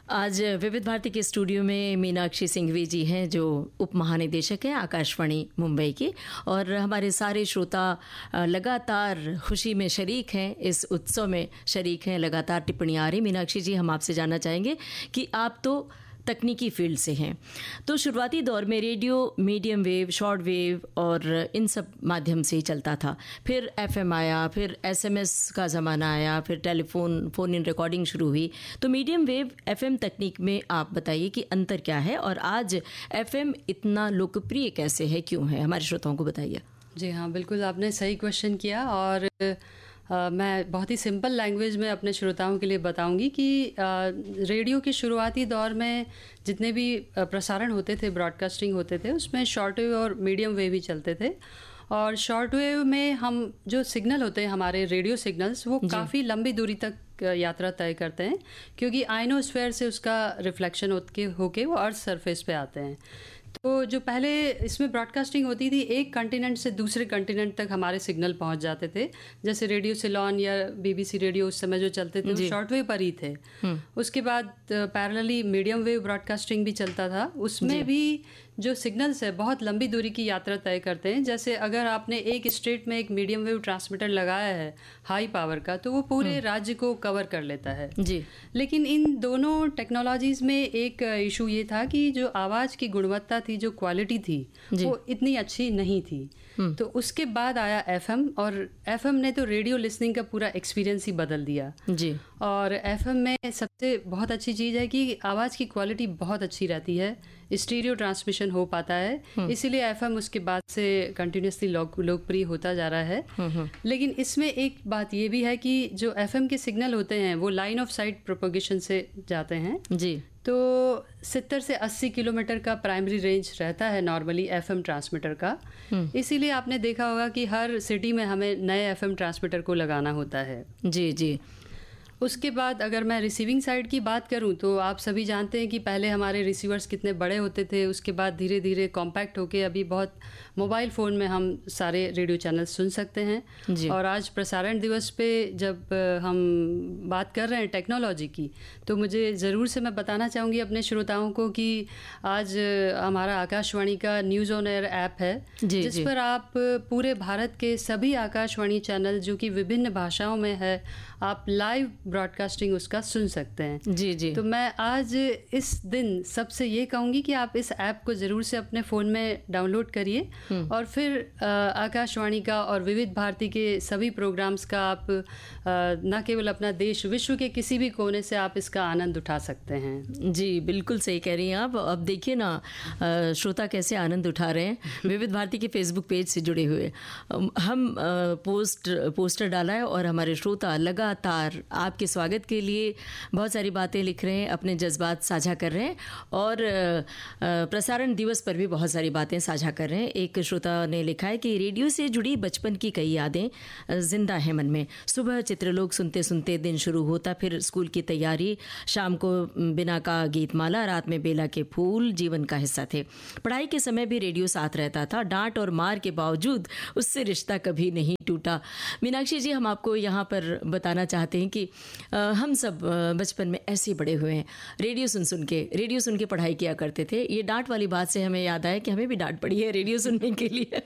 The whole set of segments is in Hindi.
आज विविध भारती के स्टूडियो में मीनाक्षी सिंघवी जी हैं जो उप महानिदेशक हैं आकाशवाणी मुंबई की, और हमारे सारे श्रोता लगातार खुशी में शरीक हैं, इस उत्सव में शरीक हैं, लगातार टिप्पणियाँ आ रही। मीनाक्षी जी, हम आपसे जानना चाहेंगे कि आप तो तकनीकी फील्ड से हैं, तो शुरुआती दौर में radio medium wave, short wave और इन सब माध्यम से ही चलता था। फिर एफएम आया, फिर एसएमएस का ज़माना आया, फिर फ़ोन इन रिकॉर्डिंग शुरू हुई। तो मीडियम वेव एफएम तकनीक में आप बताइए कि अंतर क्या है और आज एफएम इतना लोकप्रिय कैसे है, क्यों है, हमारे श्रोताओं को बताइए। जी हाँ, बिल्कुल आपने सही क्वेश्चन किया और मैं बहुत ही सिंपल लैंग्वेज में अपने श्रोताओं के लिए बताऊंगी कि रेडियो के शुरुआती दौर में जितने भी प्रसारण होते थे, ब्रॉडकास्टिंग होते थे, उसमें शॉर्ट वेव और मीडियम वेव ही चलते थे। और शॉर्ट वेव में हम जो सिग्नल होते हैं, हमारे रेडियो सिग्नल्स, वो काफ़ी लंबी दूरी तक यात्रा तय करते हैं, क्योंकि आयनोस्फीयर से उसका रिफ्लेक्शन होके वो अर्थ सरफेस पे आते हैं। तो जो पहले इसमें ब्रॉडकास्टिंग होती थी, एक कॉन्टिनेंट से दूसरे कॉन्टिनेंट तक हमारे सिग्नल पहुंच जाते थे। जैसे रेडियो सिलोन या बीबीसी रेडियो उस समय जो चलते थे वो शॉर्ट वेव पर ही थे। उसके बाद पैरेलली मीडियम वेव ब्रॉडकास्टिंग भी चलता था, उसमें भी जो सिग्नल्स है बहुत लंबी दूरी की यात्रा तय करते हैं। जैसे अगर आपने एक स्टेट में एक मीडियम वेव ट्रांसमीटर लगाया है हाई पावर का, तो वो पूरे राज्य को कवर कर लेता है जी। लेकिन इन दोनों टेक्नोलॉजीज़ में एक इशू ये था कि जो आवाज़ की गुणवत्ता थी, जो क्वालिटी थी, वो इतनी अच्छी नहीं थी। तो उसके बाद आया एफएम, और एफएम ने तो रेडियो लिसनिंग का पूरा एक्सपीरियंस ही बदल दिया जी। और एफएम में सबसे बहुत अच्छी चीज़ है कि आवाज़ की क्वालिटी बहुत अच्छी रहती है, स्टीरियो ट्रांसमिशन हो पाता है, इसीलिए एफएम उसके बाद से कंटिन्यूसली लोकप्रिय होता जा रहा है। लेकिन इसमें एक बात ये भी है कि जो एफएम के सिग्नल होते हैं वो लाइन ऑफ साइट प्रोपोगेशन से जाते हैं जी। तो 70 से 80 किलोमीटर का प्राइमरी रेंज रहता है नॉर्मली एफएम ट्रांसमीटर का। इसीलिए आपने देखा होगा कि हर सिटी में हमें नए एफएम ट्रांसमीटर को लगाना होता है जी जी। उसके बाद अगर मैं रिसीविंग साइड की बात करूं, तो आप सभी जानते हैं कि पहले हमारे रिसीवर्स कितने बड़े होते थे, उसके बाद धीरे धीरे कॉम्पैक्ट होके अभी बहुत मोबाइल फ़ोन में हम सारे रेडियो चैनल सुन सकते हैं। और आज प्रसारण दिवस पे जब हम बात कर रहे हैं टेक्नोलॉजी की, तो मुझे ज़रूर से मैं बताना चाहूँगी अपने श्रोताओं को कि आज हमारा आकाशवाणी का न्यूज़ ऑन एयर ऐप है जिस पर आप पूरे भारत के सभी आकाशवाणी चैनल जो कि विभिन्न भाषाओं में है, आप लाइव ब्रॉडकास्टिंग उसका सुन सकते हैं जी जी। तो मैं आज इस दिन सबसे ये कहूँगी कि आप इस ऐप को ज़रूर से अपने फ़ोन में डाउनलोड करिए और फिर आकाशवाणी का और विविध भारती के सभी प्रोग्राम्स का आप न केवल अपना देश, विश्व के किसी भी कोने से आप इसका आनंद उठा सकते हैं जी। बिल्कुल सही कह रही हैं आप। अब देखिए ना श्रोता कैसे आनंद उठा रहे हैं, विविध भारती के फेसबुक पेज से जुड़े हुए हम पोस्टर डाला है और हमारे श्रोता लगातार आपके स्वागत के लिए बहुत सारी बातें लिख रहे हैं, अपने जज्बात साझा कर रहे हैं और प्रसारण दिवस पर भी बहुत सारी बातें साझा कर रहे हैं। एक श्रोता ने लिखा है कि रेडियो से जुड़ी बचपन की कई यादें जिंदा है मन में। सुबह चित्रलोक सुनते सुनते दिन शुरू होता, फिर स्कूल की तैयारी, शाम को बिना का गीतमाला, रात में बेला के फूल जीवन का हिस्सा थे। पढ़ाई के समय भी रेडियो साथ रहता था, डांट और मार के बावजूद उससे रिश्ता कभी नहीं टूटा। मीनाक्षी जी, हम आपको यहाँ पर बताना चाहते हैं कि हम सब बचपन में ऐसे बड़े हुए हैं, रेडियो सुन के पढ़ाई किया करते थे। ये डांट वाली बात से हमें याद आया कि हमें भी डांट पड़ी है रेडियो सुनने के लिए।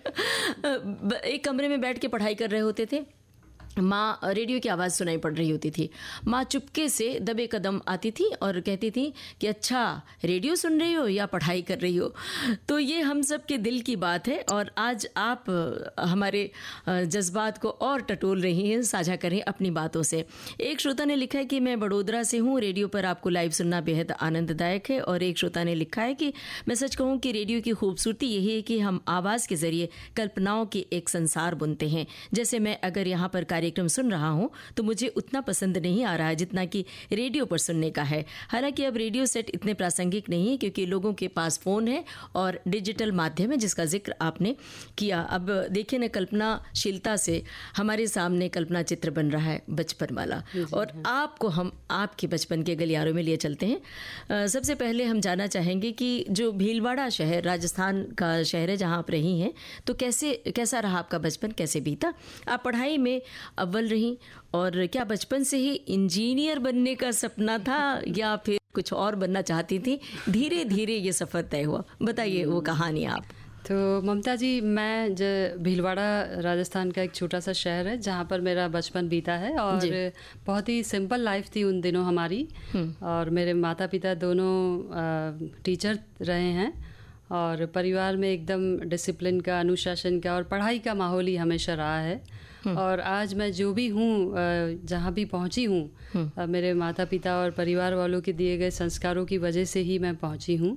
एक कमरे में बैठ के पढ़ाई कर रहे होते थे, माँ रेडियो की आवाज़ सुनाई पड़ रही होती थी, माँ चुपके से दबे कदम आती थी और कहती थी कि अच्छा रेडियो सुन रही हो या पढ़ाई कर रही हो। तो ये हम सब के दिल की बात है और आज आप हमारे जज्बात को और टटोल रही हैं, साझा करें अपनी बातों से। एक श्रोता ने लिखा है कि मैं बड़ोदरा से हूँ, रेडियो पर आपको लाइव सुनना बेहद आनंददायक है। और एक श्रोता ने लिखा है कि मैं सच कहूँ कि रेडियो की खूबसूरती यही है कि हम आवाज़ के ज़रिए कल्पनाओं की एक संसार बुनते हैं। जैसे मैं अगर यहाँ पर कार्यक्रम सुन रहा हूं तो मुझे उतना पसंद नहीं आ रहा है जितना कि रेडियो पर सुनने का है। हालांकि अब रेडियो सेट इतने प्रासंगिक नहीं है क्योंकि लोगों के पास फ़ोन है और डिजिटल माध्यम है जिसका जिक्र आपने किया। अब देखिए ना, कल्पनाशीलता से हमारे सामने कल्पना चित्र बन रहा है बचपन वाला, और आपको हम आपके बचपन के गलियारों में लिए चलते हैं। सबसे पहले हम जानना चाहेंगे कि जो भीलवाड़ा शहर राजस्थान का शहर है जहाँ आप रही हैं, तो कैसा रहा आपका बचपन, कैसे बीता? आप पढ़ाई में अव्वल रहीं। और क्या बचपन से ही इंजीनियर बनने का सपना था या फिर कुछ और बनना चाहती थी? धीरे धीरे ये सफ़र तय हुआ, बताइए वो कहानी आप। तो ममता जी, मैं भीलवाड़ा राजस्थान का एक छोटा सा शहर है जहाँ पर मेरा बचपन बीता है, और बहुत ही सिंपल लाइफ थी उन दिनों हमारी। और मेरे माता पिता दोनों टीचर रहे हैं, और परिवार में एकदम डिसिप्लिन का, अनुशासन का और पढ़ाई का माहौल ही हमेशा रहा है। और आज मैं जो भी हूँ, जहाँ भी पहुँची हूँ, मेरे माता पिता और परिवार वालों के दिए गए संस्कारों की वजह से ही मैं पहुँची हूँ।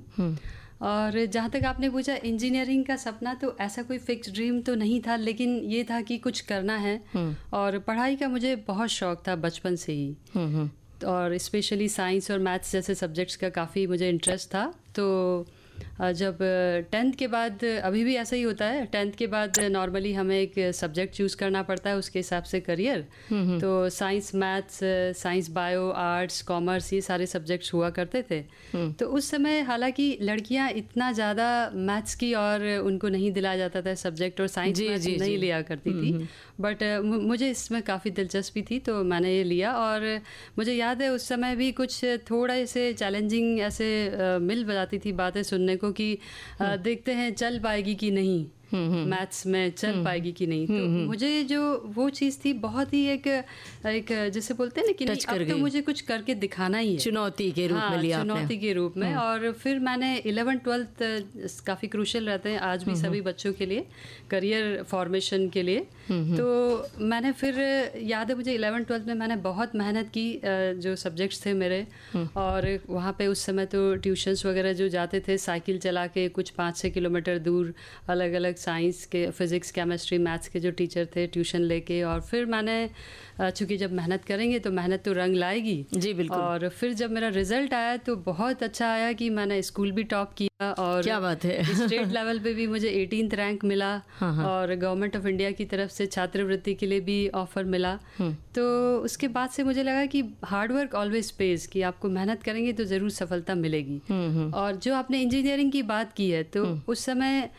और जहाँ तक आपने पूछा इंजीनियरिंग का सपना, तो ऐसा कोई फिक्स ड्रीम तो नहीं था, लेकिन ये था कि कुछ करना है। और पढ़ाई का मुझे बहुत शौक था बचपन से ही, और स्पेशली साइंस और मैथ्स जैसे सब्जेक्ट्स का काफ़ी मुझे इंटरेस्ट था। तो जब 10th के बाद, अभी भी ऐसा ही होता है, 10th के बाद नॉर्मली हमें एक सब्जेक्ट चूज़ करना पड़ता है, उसके हिसाब से करियर। तो science, maths, science, bio, arts, commerce, ये सारे सब्जेक्ट्स हुआ करते थे। तो उस समय हालांकि लड़कियां इतना ज़्यादा मैथ्स की और उनको नहीं दिलाया जाता था सब्जेक्ट, और साइंस नहीं लिया करती थी, बट मुझे इसमें काफ़ी दिलचस्पी थी, तो मैंने ये लिया। और मुझे याद है उस समय भी कुछ थोड़ा से चैलेंजिंग ऐसे मिल जाती थी बातें सुनने को कि देखते हैं चल पाएगी कि नहीं, मैथ्स में चल पाएगी कि नहीं। तो मुझे जो वो चीज़ थी बहुत ही एक जैसे बोलते हैं ना कि नहीं, अब तो मुझे कुछ करके दिखाना ही है, चुनौती के रूप में लिया आपने। चुनौती के रूप में। और फिर मैंने 11th-12th काफ़ी क्रूशियल रहते हैं आज भी सभी बच्चों के लिए, करियर फॉर्मेशन के लिए। तो मैंने फिर, याद है मुझे 11th-12th में मैंने बहुत मेहनत की, जो सब्जेक्ट्स थे मेरे, और वहाँ पे उस समय तो ट्यूशन्स वगैरह जो जाते थे साइकिल चला के कुछ 5-6 किलोमीटर दूर, अलग अलग साइंस के, फिज़िक्स, केमिस्ट्री, मैथ्स के जो टीचर थे, ट्यूशन लेके। और फिर मैंने, चूँकि जब मेहनत करेंगे तो मेहनत तो रंग लाएगी। जी बिल्कुल। और फिर जब मेरा रिजल्ट आया तो बहुत अच्छा आया कि मैंने स्कूल भी टॉप किया, और क्या बात है स्टेट लेवल पे भी मुझे 18th रैंक मिला। और गवर्नमेंट ऑफ इंडिया की तरफ से छात्रवृत्ति के लिए भी ऑफर मिला। तो उसके बाद से मुझे लगा कि हार्ड वर्क ऑलवेज पेज, कि आपको मेहनत करेंगे तो ज़रूर सफलता मिलेगी। और जो आपने इंजीनियरिंग की बात की है, तो उस समय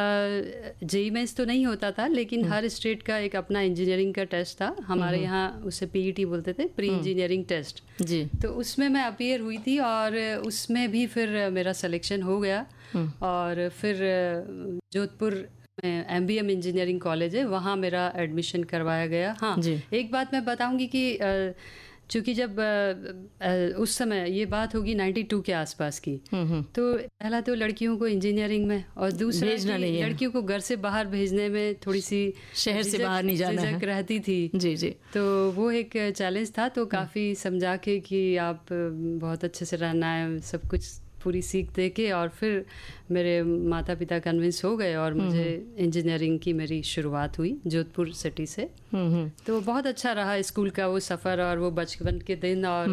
जेईई मेंस तो नहीं होता था, लेकिन हर स्टेट का एक अपना इंजीनियरिंग का टेस्ट था। हमारे यहाँ उसे पीईटी बोलते थे, प्री इंजीनियरिंग टेस्ट जी। तो उसमें मैं अपीयर हुई थी, और उसमें भी फिर मेरा सिलेक्शन हो गया। और फिर जोधपुर में MBM इंजीनियरिंग कॉलेज है, वहाँ मेरा एडमिशन करवाया गया। हाँ, एक बात मैं बताऊंगी कि चूँकि जब उस समय ये बात होगी 92 के आसपास की, तो पहला तो लड़कियों को इंजीनियरिंग में, और दूसरा लड़कियों को घर से बाहर भेजने में थोड़ी सी शहर से बाहर नहीं जाना है रहती थी। जी जी। तो वो एक चैलेंज था। तो काफ़ी समझा के कि आप बहुत अच्छे से रहना है, सब कुछ पूरी सीख दे के, और फिर मेरे माता पिता कन्विंस हो गए, और मुझे इंजीनियरिंग की मेरी शुरुआत हुई जोधपुर सिटी से। तो बहुत अच्छा रहा स्कूल का वो सफ़र और वो बचपन के दिन। और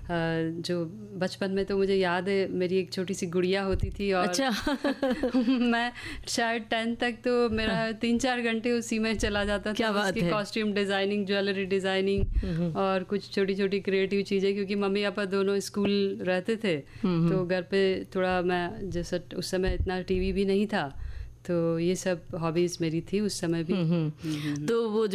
जो बचपन में तो मुझे याद है मेरी एक छोटी सी गुड़िया होती थी, और अच्छा मैं शायद 10th तक तो मेरा 3-4 घंटे उसी में चला जाता था। उसकी कॉस्ट्यूम डिज़ाइनिंग, ज्वेलरी डिज़ाइनिंग, और कुछ छोटी छोटी क्रिएटिव चीज़ें, क्योंकि मम्मी पापा दोनों स्कूल रहते थे, तो घर पे थोड़ा मैं, जैसे उस समय इतना टीवी भी नहीं था, तो ये सब हॉबीज़ मेरी थी उस समय भी। तो वो